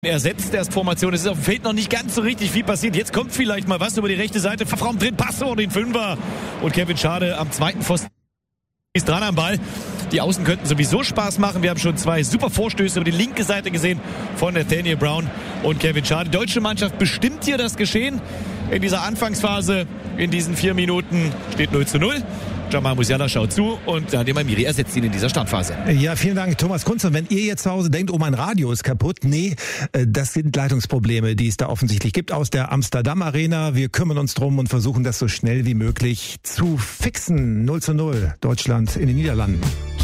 Ersetzt erst Formation. Es ist auf dem Feld noch nicht ganz so richtig viel passiert. Jetzt kommt vielleicht mal was über die rechte Seite. Raum drin, Pass vor den Fünfer. Und Kevin Schade am zweiten Pfosten ist dran am Ball. Die Außen könnten sowieso Spaß machen. Wir haben schon 2 super Vorstöße über die linke Seite gesehen von Nathaniel Brown und Kevin Schade. Die deutsche Mannschaft bestimmt hier das Geschehen in dieser Anfangsphase. In diesen 4 Minuten steht 0:0. Jamal Musiala schaut zu und Daniel Amiri ersetzt ihn in dieser Startphase. Ja, vielen Dank, Thomas Kunz. Und wenn ihr jetzt zu Hause denkt, oh, mein Radio ist kaputt, nee, das sind Leitungsprobleme, die es da offensichtlich gibt aus der Amsterdam Arena. Wir kümmern uns drum und versuchen das so schnell wie möglich zu fixen. 0:0, Deutschland in den Niederlanden.